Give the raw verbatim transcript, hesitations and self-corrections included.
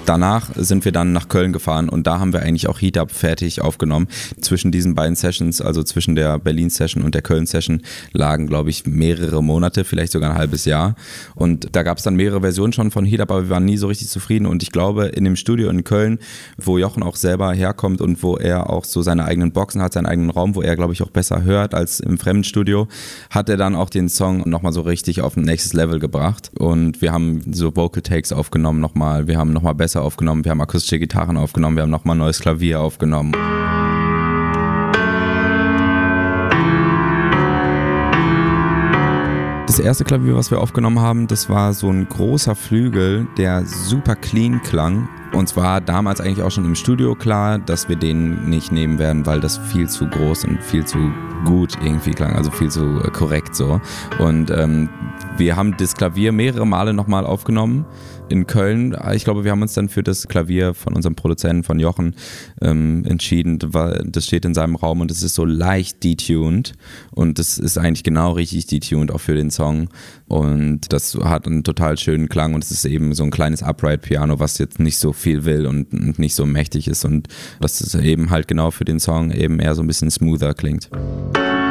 danach sind wir dann nach Köln gefahren und da haben wir eigentlich auch Heat Up fertig aufgenommen. Zwischen diesen beiden Sessions, also zwischen der Berlin-Session und der Köln-Session, lagen, glaube ich, mehrere Monate, vielleicht sogar ein halbes Jahr. Und da gab es dann mehrere Versionen schon von Heat Up, aber wir waren nie so richtig zufrieden. Und ich glaube, in dem Studio in Köln, wo Jochen auch selber herkommt und wo er auch so seine eigenen Boxen hat, seinen eigenen Raum, wo er, glaube ich, auch besser hört als im Fremdenstudio, hat er dann auch den Song nochmal so richtig auf ein nächstes Level gebracht. Und wir haben so Vocal Takes aufgenommen nochmal, wir haben nochmal besser aufgenommen, wir haben akustische Gitarren aufgenommen, wir haben nochmal neues Klavier aufgenommen. Das erste Klavier, was wir aufgenommen haben, das war so ein großer Flügel, der super clean klang. Uns war damals eigentlich auch schon im Studio klar, dass wir den nicht nehmen werden, weil das viel zu groß und viel zu gut irgendwie klang, also viel zu korrekt so. Und ähm, wir haben das Klavier mehrere Male nochmal aufgenommen in Köln. Ich glaube, wir haben uns dann für das Klavier von unserem Produzenten, von Jochen, ähm, entschieden, weil das steht in seinem Raum und es ist so leicht detuned und das ist eigentlich genau richtig detuned auch für den Song und das hat einen total schönen Klang und es ist eben so ein kleines Upright-Piano, was jetzt nicht so viel will und nicht so mächtig ist und das ist eben halt genau für den Song eben eher so ein bisschen smoother klingt.